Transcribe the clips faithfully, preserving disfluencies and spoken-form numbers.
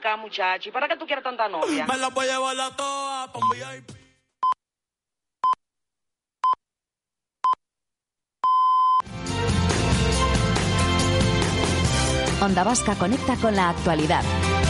acá, muchacho. ¿Y para qué tú quieres tanta novia? Me la voy a llevar a todas pa' un V I P. Onda Vasca conecta con la actualidad.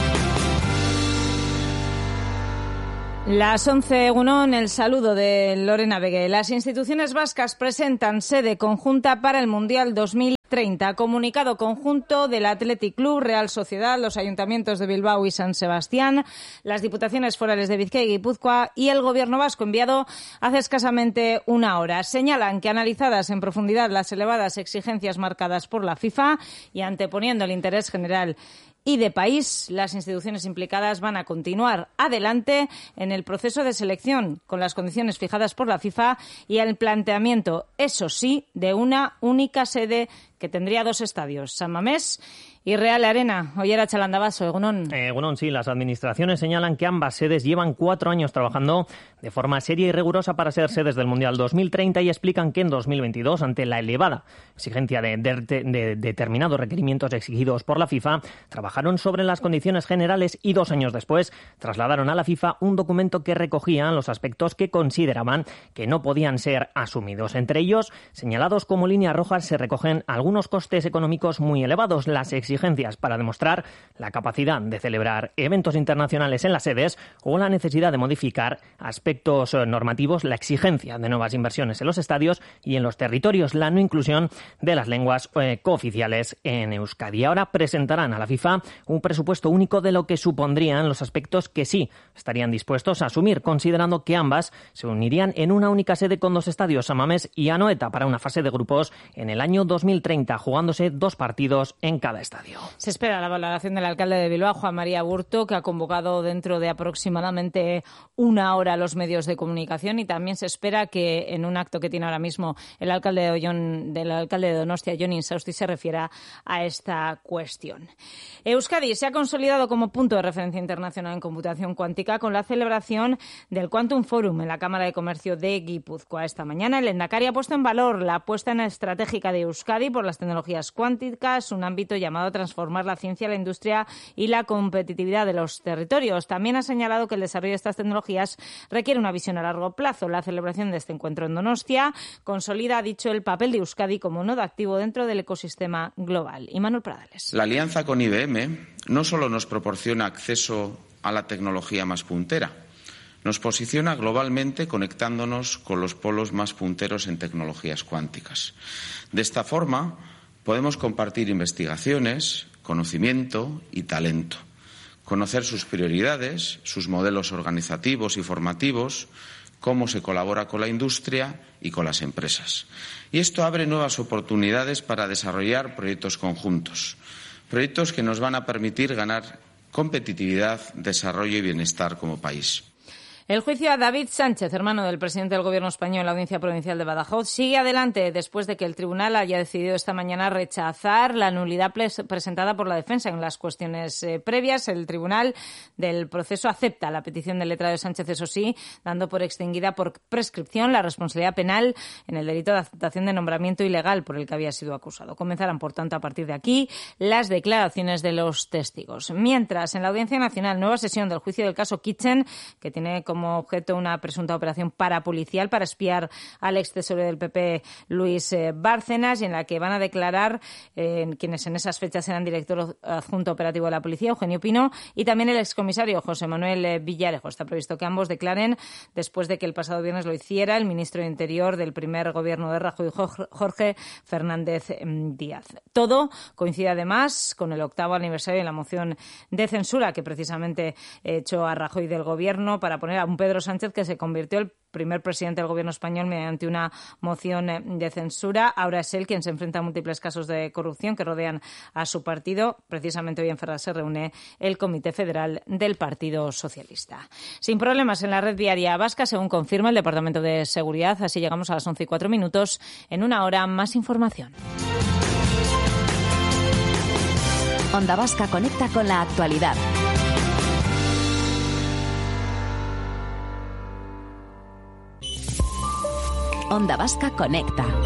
Las once, Egunon, el saludo de Lorena Begue. Las instituciones vascas presentan sede conjunta para el Mundial dos mil treinta. Comunicado conjunto del Athletic Club, Real Sociedad, los ayuntamientos de Bilbao y San Sebastián, las diputaciones forales de Bizkaia y Guipúzcoa y el Gobierno vasco, enviado hace escasamente una hora. Señalan que, analizadas en profundidad las elevadas exigencias marcadas por la FIFA y anteponiendo el interés general y de país, las instituciones implicadas van a continuar adelante en el proceso de selección con las condiciones fijadas por la FIFA y el planteamiento, eso sí, de una única sede que tendría dos estadios, San Mamés y Real Arena. Ollera Chalandabaso, Egunon. Eh, Egunon, sí, las administraciones señalan que ambas sedes llevan cuatro años trabajando de forma seria y rigurosa para ser sedes del Mundial dos mil treinta y explican que en dos mil veintidós, ante la elevada exigencia de, de, de, de determinados requerimientos exigidos por la FIFA, trabajaron sobre las condiciones generales y dos años después trasladaron a la FIFA un documento que recogía los aspectos que consideraban que no podían ser asumidos. Entre ellos, señalados como líneas rojas, se recogen algunos costes económicos muy elevados, las exigencias para demostrar la capacidad de celebrar eventos internacionales en las sedes o la necesidad de modificar aspectos normativos, la exigencia de nuevas inversiones en los estadios y en los territorios, la no inclusión de las lenguas eh, cooficiales en Euskadi. Ahora presentarán a la FIFA un presupuesto único de lo que supondrían los aspectos que sí estarían dispuestos a asumir, considerando que ambas se unirían en una única sede con dos estadios, San Mamés y Anoeta, para una fase de grupos en el año dos mil treinta, jugándose dos partidos en cada estadio. Se espera la valoración del alcalde de Bilbao, Juan María Burto, que ha convocado dentro de aproximadamente una hora a los medios de comunicación, y también se espera que en un acto que tiene ahora mismo el alcalde de Ollón, del alcalde de Donostia, Jon Insausti, se refiera a esta cuestión. Euskadi se ha consolidado como punto de referencia internacional en computación cuántica con la celebración del Quantum Forum en la Cámara de Comercio de Guipúzcoa. Esta mañana el Lehendakari ha puesto en valor la apuesta en estratégica de Euskadi por las tecnologías cuánticas, un ámbito llamado a transformar la ciencia, la industria y la competitividad de los territorios. También ha señalado que el desarrollo de estas tecnologías requiere una visión a largo plazo. La celebración de este encuentro en Donostia consolida, ha dicho, el papel de Euskadi como nodo activo dentro del ecosistema global. Y Manuel Pradales. La alianza con I B M no solo nos proporciona acceso a la tecnología más puntera, nos posiciona globalmente conectándonos con los polos más punteros en tecnologías cuánticas. De esta forma, podemos compartir investigaciones, conocimiento y talento, conocer sus prioridades, sus modelos organizativos y formativos, cómo se colabora con la industria y con las empresas. Y esto abre nuevas oportunidades para desarrollar proyectos conjuntos, proyectos que nos van a permitir ganar competitividad, desarrollo y bienestar como país. El juicio a David Sánchez, hermano del presidente del Gobierno español en la Audiencia Provincial de Badajoz, sigue adelante después de que el tribunal haya decidido esta mañana rechazar la nulidad presentada por la defensa en las cuestiones eh, previas. El tribunal del proceso acepta la petición del letrado de Sánchez, eso sí, dando por extinguida por prescripción la responsabilidad penal en el delito de aceptación de nombramiento ilegal por el que había sido acusado. Comenzarán, por tanto, a partir de aquí las declaraciones de los testigos. Mientras, en la Audiencia Nacional, nueva sesión del juicio del caso Kitchen, que tiene como objeto una presunta operación parapolicial para espiar al ex tesorero del P P, Luis eh, Bárcenas, y en la que van a declarar eh, quienes en esas fechas eran director adjunto operativo de la policía, Eugenio Pino, y también el excomisario José Manuel eh, Villarejo. Está previsto que ambos declaren después de que el pasado viernes lo hiciera el ministro de Interior del primer gobierno de Rajoy, Jorge Fernández eh, Díaz. Todo coincide además con el octavo aniversario de la moción de censura que precisamente echó a Rajoy del gobierno para poner a un Pedro Sánchez que se convirtió el primer presidente del gobierno español mediante una moción de censura. Ahora es él quien se enfrenta a múltiples casos de corrupción que rodean a su partido. Precisamente hoy en Ferraz se reúne el Comité Federal del Partido Socialista. Sin problemas en la red viaria vasca, según confirma el Departamento de Seguridad. Así llegamos a las once y cuatro minutos. En una hora, más información. Onda Vasca conecta con la actualidad. Onda Vasca conecta.